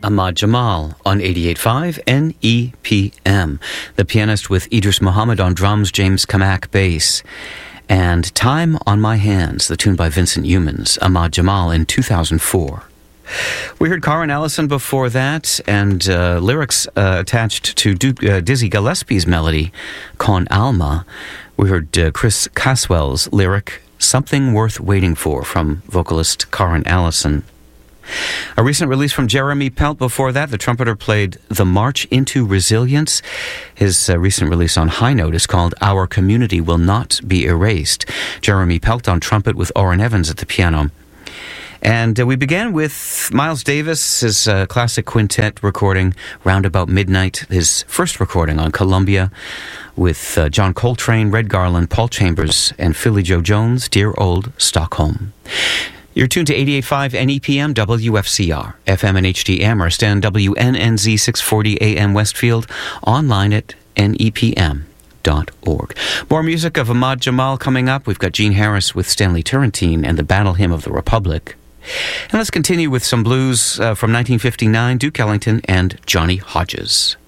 Ahmad Jamal on 88.5 NEPM. The pianist with Idris Muhammad on drums, James Kamak bass. And Time on My Hands, the tune by Vincent Youmans, Ahmad Jamal in 2004. We heard Karen Allison before that, and lyrics attached to Dizzy Gillespie's melody, Con Alma. We heard Chris Caswell's lyric, Something Worth Waiting For, from vocalist Karen Allison. A recent release from Jeremy Pelt before that, the trumpeter played The March into Resilience. His recent release on High Note is called Our Community Will Not Be Erased. Jeremy Pelt on trumpet with Orrin Evans at the piano. And we began with Miles Davis, his classic quintet recording, Round About Midnight, his first recording on Columbia, with John Coltrane, Red Garland, Paul Chambers, and Philly Joe Jones, Dear Old Stockholm. You're tuned to 88.5 NEPM, WFCR, FM and HD Amherst, and WNNZ 640 AM Westfield, online at nepm.org. More music of Ahmad Jamal coming up. We've got Gene Harris with Stanley Turrentine and the Battle Hymn of the Republic. And let's continue with some blues from 1959, Duke Ellington and Johnny Hodges.